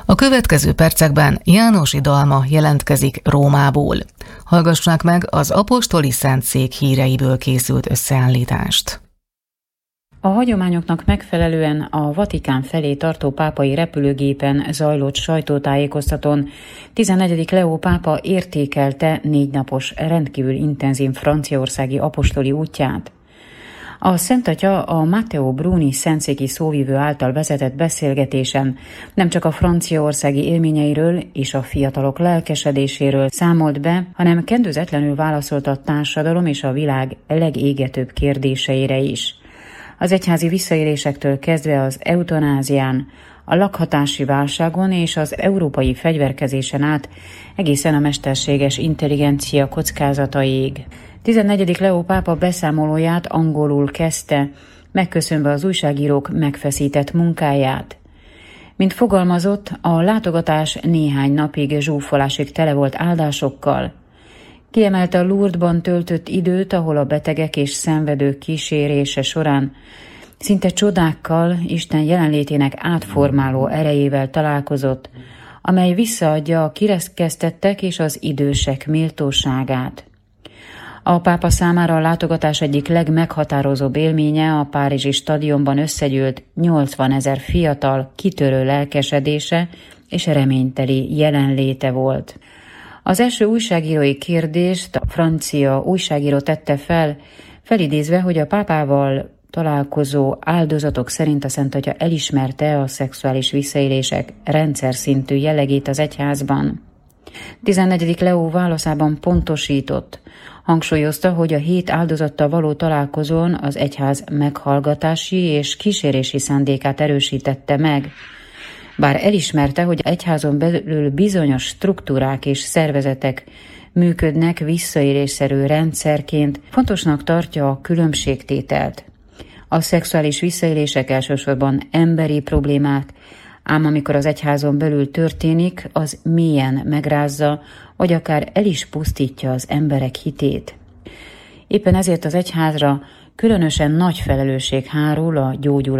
A következő percekben Jánosi Dalma jelentkezik Rómából. Hallgassák meg az apostoli szentszék híreiből készült összeállítást. A hagyományoknak megfelelően a Vatikán felé tartó pápai repülőgépen zajlott sajtótájékoztatón 14. Leó pápa értékelte 4 napos rendkívül intenzív franciaországi apostoli útját. A Szent Atya a Matteo Bruni szentszéki szóvivő által vezetett beszélgetésen nem csak a franciaországi élményeiről és a fiatalok lelkesedéséről számolt be, hanem kendőzetlenül válaszolt a társadalom és a világ legégetőbb kérdéseire is. Az egyházi visszaélésektől kezdve az eutanázián, a lakhatási válságon és az európai fegyverkezésen át egészen a mesterséges intelligencia kockázataiig. 14. Leó pápa beszámolóját angolul kezdte, megköszönve az újságírók megfeszített munkáját. Mint fogalmazott, a látogatás néhány napig zsúfolásig tele volt áldásokkal. Kiemelte a Lourdesban töltött időt, ahol a betegek és szenvedők kísérése során szinte csodákkal, Isten jelenlétének átformáló erejével találkozott, amely visszaadja a kirekesztettek és az idősek méltóságát. A pápa számára a látogatás egyik legmeghatározóbb élménye a párizsi stadionban összegyűlt 80 000 fiatal, kitörő lelkesedése és reményteli jelenléte volt. Az első újságírói kérdést a francia újságíró tette fel, felidézve, hogy a pápával találkozó áldozatok szerint a Szent Atya elismerte a szexuális visszaélések rendszer szintű jellegét az egyházban. 14. Leó válaszában pontosított, hangsúlyozta, hogy a 7 áldozattal való találkozón az egyház meghallgatási és kísérési szándékát erősítette meg. Bár elismerte, hogy egyházon belül bizonyos struktúrák és szervezetek működnek visszaélésszerű rendszerként, fontosnak tartja a különbségtételt. A szexuális visszaélések elsősorban emberi problémák, ám amikor az egyházon belül történik, az mélyen megrázza, vagy akár el is pusztítja az emberek hitét. Éppen ezért az egyházra különösen nagy felelősség hárul a gyógyulás